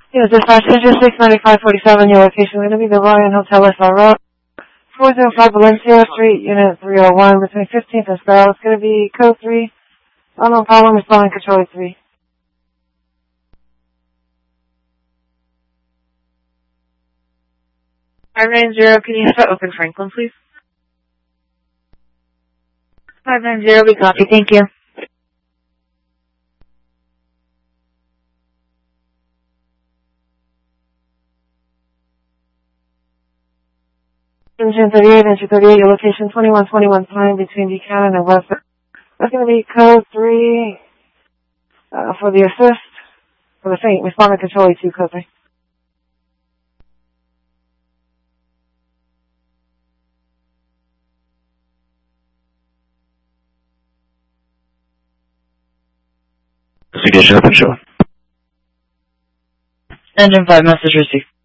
Yes, dispatch, Asia 69547, your location going to be the Ryan Hotel SR Road, 405 Valencia Street, Unit 301, between 15th and Sparrow. It's going to be code 3, unknown problem, responding control 3. 590, can you have open Franklin, please? 590, we copy, thank you. Engine 38, engine 38, your location 2121 time between Buchanan and West. That's going to be code 3 for the assist, for the faint, responding control 2, code 3. Investigation open, show. Engine 5, message received.